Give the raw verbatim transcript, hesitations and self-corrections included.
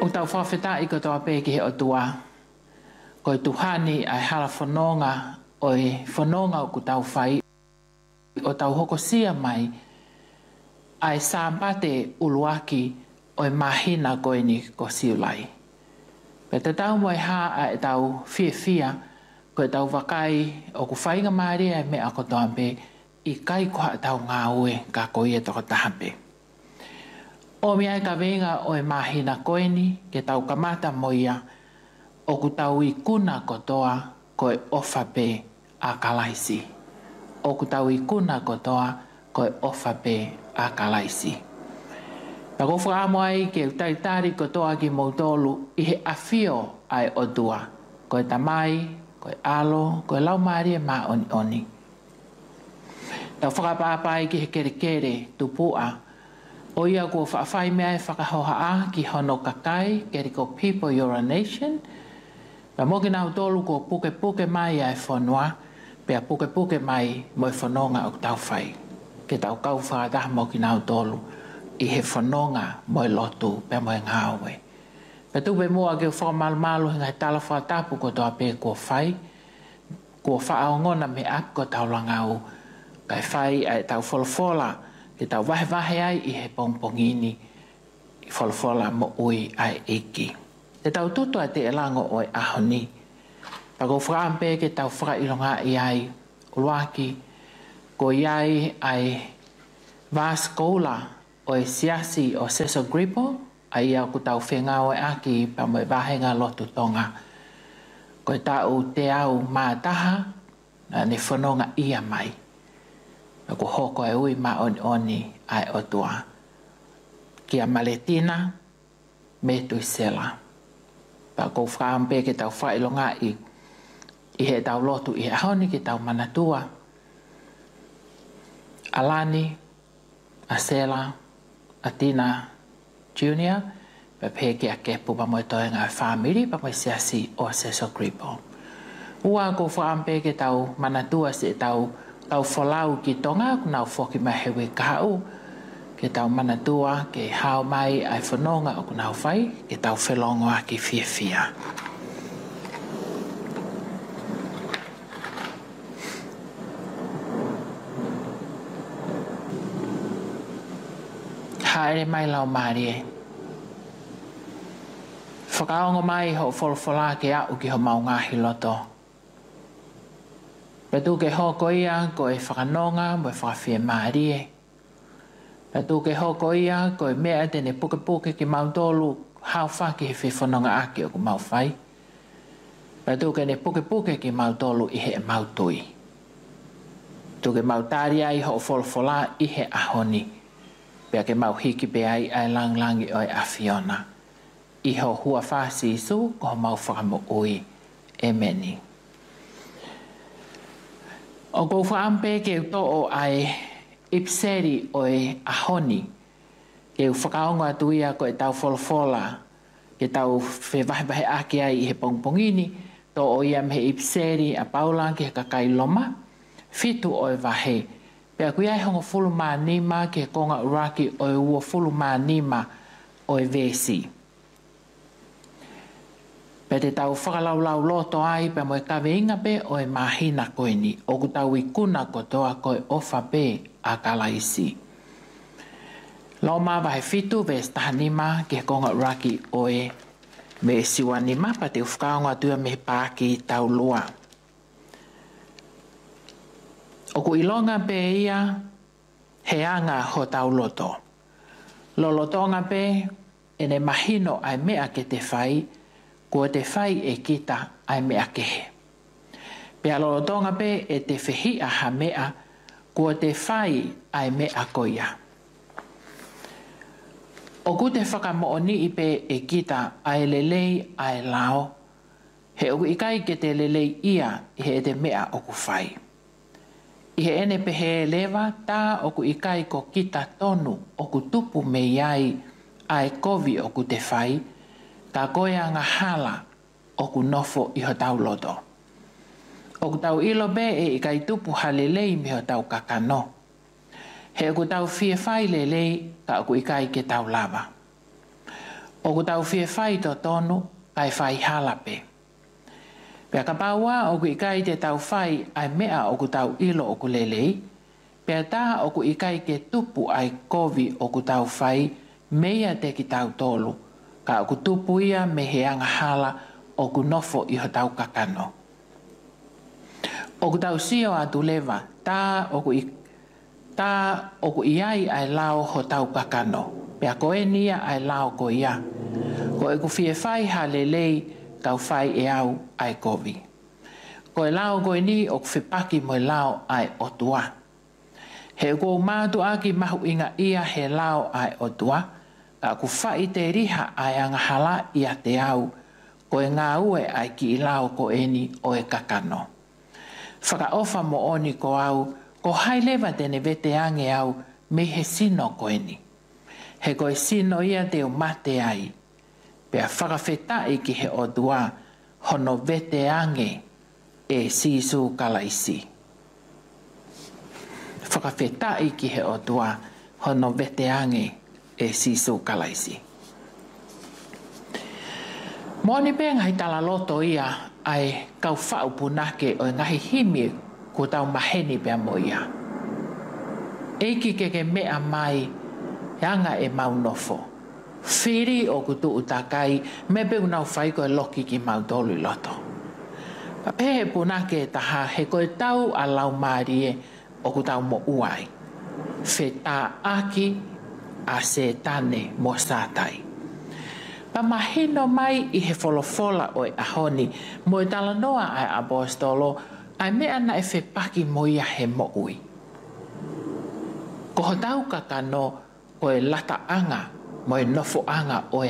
O tau whawheta i katoa pēke he o tua. Ko i tuhani ai hala whanonga o i whanonga o ku tau whai. O tau hokosia mai ai sāmbate uluaki o i mahina koe ni ko siulai. Pe te tau moe hā a e tau fia fia ko e tau wakai o ku whainga maari ai me a kotoa pe i kai koha tau ngā ue ka koe e toko tahape. O mi ai ka venga o e mahina koe ni ke tau kamata moia o ku tau i kuna kotoa ko e ofa pe a kalaisi. O ku tau i kuna kotoa ko e ofa pe a kalaisi. Pa ko whaamo ai ke utai tari kotoa ki mautolu i he awhio ai o tua. Ko e tamai, ko e alo, ko e lau maari e maa oni oni. Tau whakapāpai ki he kere kere tupua. O ia kua whaafai mea e whakahoha a ki hono kakai, kere ko People You're a Nation. Pa moki nau tolu ko puke puke mai ai whanua, pea puke puke mai mo e whanonga o tau whai. Ke tau kau whakataha moki nau tolu i he whanonga mo e lotu pe mo e ngāwe. Pe tupe mua ke whakamalmalu hinga he tala whatapu ko toa pe kua whai, kua whaaongona me ap ko tau langau, kai whai ai tau wholofola, ke tau wahe wahe ai i he pongpongini i wholofola mo ui ai iki. Te tau tutu ai te elango o e ahoni. Pa ko whaampe ke tau whakailonga i ai uluaki, ko iai ai Vaskola o e siasi o Seso Gripo, ai au ku tau whengao e aki pa mo e wahenga lotu tonga. Ko e tau te au mātaha na ne whanonga ia mai. Na ko hoko e ui ma oni oni ai o tua. Kia Maletina, me tui sela. Pa ko whaampe ke tau whailonga i i he tau lotu i ahoni ke tau manatua. Alani, Asela, Atina Junior, pa peke a kepu pa moe toe ngā whamiri pa moe siasi o Seso Gripo. Ua ko whaampe ke tau manatua se tau tau whalau ki tonga, kunau whoki mahewe kāu, ke tau manatua, ke hao mai ai whanonga o kunau whai, ke tau whelongo a ki fia fia. Haere mai lau maari e. Whakaongo mai ho wholwhala ke au ki ho maungahi loto. Petu ke hoko ia ko e whakanonga mo e whakawhia maari e. Petu ke hoko ia ko e mea tene puke puke ki mautolu hao whaki he whanonga aki o ku mauwhai. Petu ke ne puke puke ki mautolu i he mautui. Tu ke mautari ai ho wholwhala i he ahoni. Pea ke mau hiki pe ai ai lang langi o e awhiona. Iho hua whasi isu ko mau whakamo ui. E meni. O kou whaampe ke uto o ai ipseri o e ahoni. Ke u whakaonga atuia ko e tau wholwhola. Ke tau whewahewahe aki ai i he pongpongini. To o iam he ipseri a paulang ke kakai loma. Fitu o e wahe. Pea kui ai hongo fulu maa nima ke konga uraki o e ua fulu maa nima o e vesi. Pea te tau whakalaulau loto ai pea mo e kawe inga pe o e mahina koe ni. O ku tau i kuna kotoa ko e ofa pe a kalaisi. Lau maa wahe fitu ves taha nima ke konga uraki o e me siwa nima pa te ufkaonga tua me pāki tau lua. O ku ilonga pe ia he anga ho tau loto. Lo lotonga pe ene mahino ai mea ke te whai, kua te whai e kita ai mea kehe. Pea lo lotonga pe e te whihi a ha mea, kua te whai ai mea koia. O ku te whakamooni i pe e kita ai lelei ai lao, he o ikai ke te lelei ia i he te mea o ku whai. I he ene pehe lewa tā o ku ikai ko kita tonu o ku tupu me iai ai kovi o ku te whai, ka koe anga hala o ku nofo i ho tau loto. O ku tau ilo be e ikai tupu halelei me ho tau kakano. He o ku tau fie whai lelei ka o ku ikai ke tau lava. O ku tau fie whai to tonu, ai whai halape. Pea ka paua o ku ikai te tau whai ai mea o ku tau ilo o ku lelei, pea taha o ku ikai ke tupu ai kovi o ku tau whai, meia te ki tau tolu, ka o ku tupu ia me he anga hala o ku nofo i ho tau kakano. O ku tau sio atu lewa, tā o ku, tā o ku iai ai lao ho tau kakano, pea koe nia ai lao ko ia. Ko e ku fie whai ha lelei tau whai e au ai kovi. Ko e lao koe ni o ku whipaki mo lao ai otua. He ko mātu aki mahu inga ia he lao ai otua, ka ku whai te riha ai anga hala ia te au, ko e ngā ue ai ki i lao ko eni o e kakano. Whakaofa mo oni ko au, ko hailewa tene vete ange au, me he sino ko eni. He koe sino ia te o mate ai, pea whakawhetai ki he otua, hono vete ange e sisu kalaisi. Whakawhetai ki he otua, hono vete ange e sisu kalaisi. Moni pe ngai tala loto ia ai kau whau punake o ngahi himi ko tau maheni pia mo ia. Eiki ke ke mea mai yanga e mau nofo. Whiri o kutu utakai me pe unau whai koe loki ki mau tolu loto. Pa pehe punake taha he koe tau a lau marie o kutau mo uai. Whetā aki a se tane mo sātai. Pa mahino mai i he wholofola o e ahoni mo e tala noa ai apostolo ai mea na e whepaki mo ia he mo ui. Ko ho tau kakano o e lata anga mo e nofo anga o e